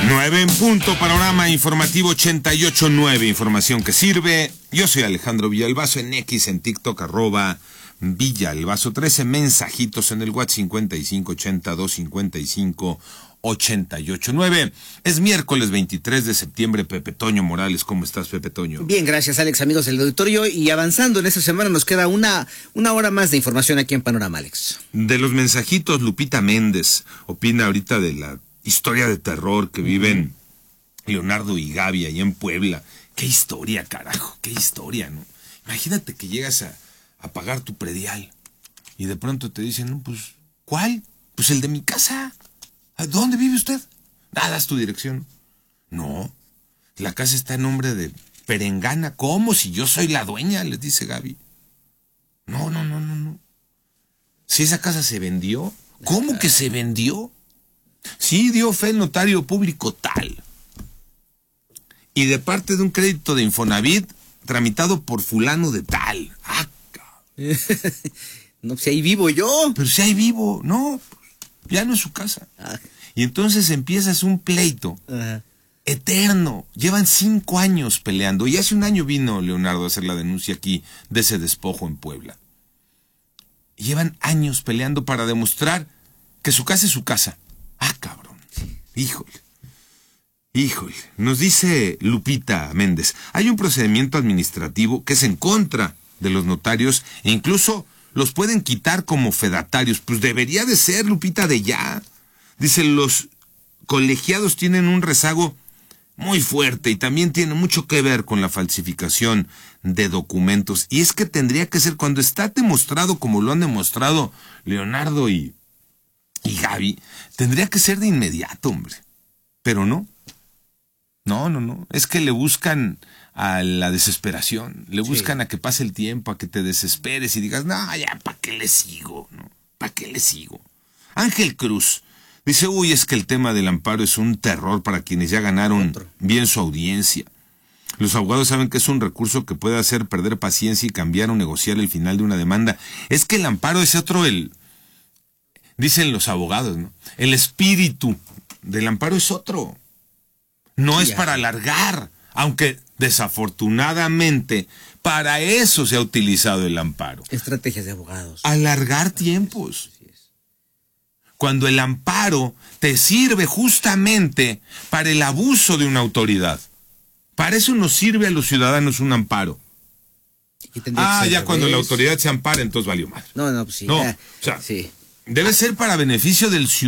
9 en punto, panorama informativo 88.9, información que sirve. Yo soy Alejandro Villalbazo, en X, en TikTok, @Villalbazo 13, mensajitos en el WhatsApp 5582558889. Es miércoles 23 de septiembre, Pepe Toño Morales. ¿Cómo estás, Pepe Toño? Bien, gracias, Alex, amigos del auditorio. Y avanzando en esta semana nos queda una hora más de información aquí en Panorama, Alex. De los mensajitos, Lupita Méndez opina ahorita de la historia de terror que viven Leonardo y Gaby allá en Puebla. Qué historia, carajo, qué historia, ¿no? Imagínate que llegas a pagar tu predial y de pronto te dicen, no, pues, ¿cuál? Pues el de mi casa. ¿A dónde vive usted? Das tu dirección. No, la casa está en nombre de Perengana. ¿Cómo? Si yo soy la dueña, les dice Gaby. No. Si esa casa se vendió, ¿cómo que se vendió? Sí, dio fe el notario público tal. Y de parte de un crédito de Infonavit tramitado por fulano de tal. No, si ahí vivo yo. Pero si ahí vivo, no, ya no es su casa. Y entonces empiezas un pleito eterno. Llevan 5 años peleando. Y hace un año vino Leonardo a hacer la denuncia aquí de ese despojo en Puebla. Y llevan años peleando para demostrar que su casa es su casa. Cabrón. Híjole. Nos dice Lupita Méndez, hay un procedimiento administrativo que es en contra de los notarios e incluso los pueden quitar como fedatarios. Pues debería de ser, Lupita, de ya. Dice, los colegiados tienen un rezago muy fuerte y también tiene mucho que ver con la falsificación de documentos. Y es que tendría que ser cuando está demostrado, como lo han demostrado Leonardo y Gaby, tendría que ser de inmediato, hombre. Pero no. No. Es que le buscan a la desesperación. Le buscan a que pase el tiempo, a que te desesperes y digas, no, ya, ¿para qué le sigo? ¿No? ¿Para qué le sigo? Ángel Cruz dice, es que el tema del amparo es un terror para quienes ya ganaron bien su audiencia. Los abogados saben que es un recurso que puede hacer perder paciencia y cambiar o negociar el final de una demanda. Es que el amparo es otro, dicen los abogados, ¿no? El espíritu del amparo es otro. No es para alargar, aunque desafortunadamente para eso se ha utilizado el amparo. Estrategias de abogados. Alargar tiempos. Cuando el amparo te sirve justamente para el abuso de una autoridad. Para eso nos sirve a los ciudadanos un amparo. Ya cuando la autoridad se ampara, entonces valió mal. No, pues sí. No, sí. Debe ser para beneficio del ciudadano.